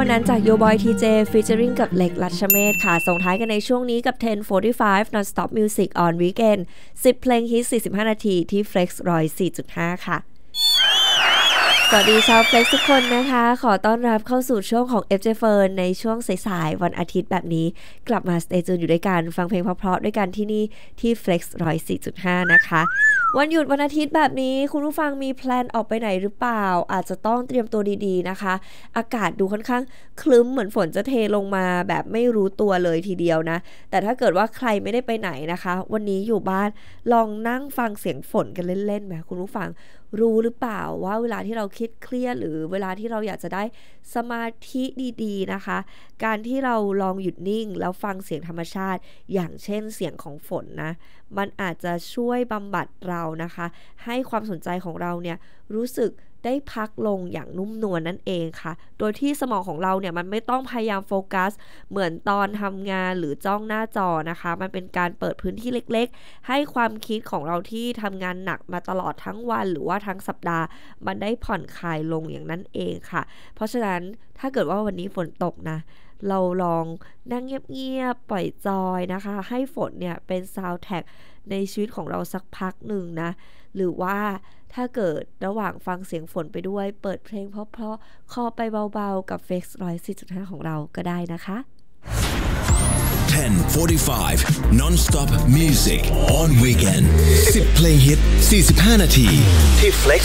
วันนั้นจาก Yo Boy TJ featuring กับเล็กรัชเมธค่ะส่งท้ายกันในช่วงนี้กับ 10:45 Non-Stop Music on Weekend 10 เพลงฮิต 45 นาทีที่ Flex 104.5 ค่ะสวัสดีชาว Flex ทุกคนนะคะขอต้อนรับเข้าสู่ช่วงของ FJ Fern ในช่วงสายๆวันอาทิตย์แบบนี้กลับมา Stay Tuned อยู่ด้วยกันฟังเพลงเพราะๆด้วยกันที่นี่ที่ Flex 104.5 นะคะวันหยุดวันอาทิตย์แบบนี้คุณผู้ฟังมีแพลนออกไปไหนหรือเปล่าอาจจะต้องเตรียมตัวดีๆนะคะอากาศดูค่อนข้างครึ้มเหมือนฝนจะเทลงมาแบบไม่รู้ตัวเลยทีเดียวนะแต่ถ้าเกิดว่าใครไม่ได้ไปไหนนะคะวันนี้อยู่บ้านลองนั่งฟังเสียงฝนกันเล่นๆไหมคุณผู้ฟังรู้หรือเปล่าว่าเวลาที่เราคิดเครียดหรือเวลาที่เราอยากจะได้สมาธิดีๆนะคะการที่เราลองหยุดนิ่งแล้วฟังเสียงธรรมชาติอย่างเช่นเสียงของฝนนะมันอาจจะช่วยบำบัดเรานะคะให้ความสนใจของเราเนี่ยรู้สึกได้พักลงอย่างนุ่มนวลนั่นเองค่ะโดยที่สมองของเราเนี่ยมันไม่ต้องพยายามโฟกัสเหมือนตอนทำงานหรือจ้องหน้าจอนะคะมันเป็นการเปิดพื้นที่เล็กๆให้ความคิดของเราที่ทำงานหนักมาตลอดทั้งวันหรือว่าทั้งสัปดาห์มันได้ผ่อนคลายลงอย่างนั้นเองค่ะเพราะฉะนั้นถ้าเกิดว่าวันนี้ฝนตกนะเราลองนั่งเงียบๆปล่อยจอยนะคะให้ฝนเนี่ยเป็นซาวด์แทร็กในชีวิตของเราสักพักหนึ่งนะหรือว่าถ้าเกิดระหว่างฟังเสียงฝนไปด้วยเปิดเพลงเพราะๆคอไปเบาๆกับ Flex 104.5 ของเราก็ได้นะคะ 10:45 Non-Stop Music on Weekend 10 เพลงฮิต 45 นาทีที่ Flex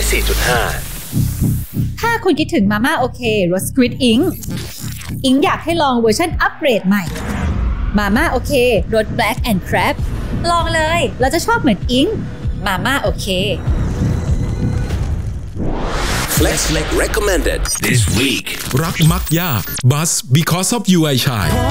104.5 ถ้าคุณคิดถึงมาม่าโอเครส Squid Ink อยากให้ลองเวอร์ชันอัปเกรดใหม่มาม่าโอเครส Black and Crab ลองเลยเราจะชอบเหมือนอิงมาม่าโอเค Flex recommended this week รักมักยาก Buzz because of you I shine